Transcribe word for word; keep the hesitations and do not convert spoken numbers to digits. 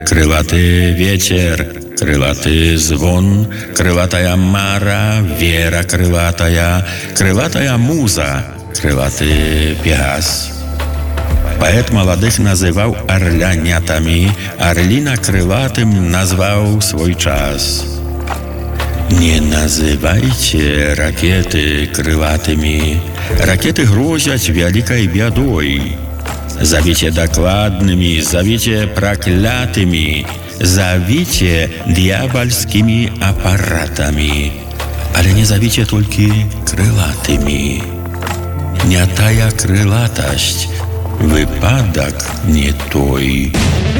Крылатый ветер, крылатый звон, крылатая мара, вера крылатая, крылатая муза, крылатый пегас. Поэт молодых называл орлянятами, орлина крылатым назвал свой час. Не называйте ракеты крылатыми, ракеты грозят великой бедой. Зовите докладными, зовите проклятыми, зовите дьявольскими аппаратами, але не зовите только крылатыми. Не тая крылатость, выпадок не той.